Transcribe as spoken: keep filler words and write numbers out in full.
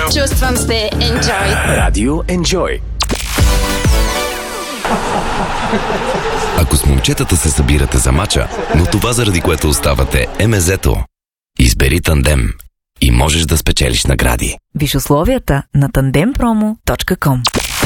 Чувствам се Enjoy. Радио Enjoy. Ако с момчетата се събирате за мача, но това заради което оставате е мезето, избери Тандем и можеш да спечелиш награди. Виж условията на тандем промо точка ком.